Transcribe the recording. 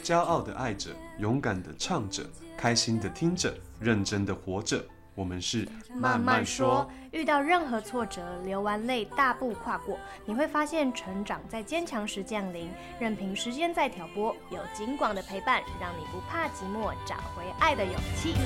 骄傲的爱着，勇敢的唱着，开心的听着，认真的活着。我们是慢慢说，遇到任何挫折，流完泪大步跨过，你会发现成长在坚强时降临，任凭时间再挑拨，有景广的陪伴，让你不怕寂寞，找回爱的勇气。